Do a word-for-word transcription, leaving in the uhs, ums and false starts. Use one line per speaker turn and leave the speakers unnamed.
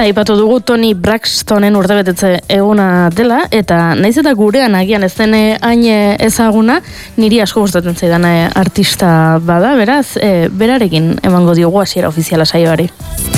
Aipatu dugu Toni Braxtonen urtebetetze eguna dela, eta naiz eta gurean agian ez den hain ezaguna, niri asko gustatzen zaidan artista bada, beraz, e, berarekin emango diogu hasiera ofiziala saioari.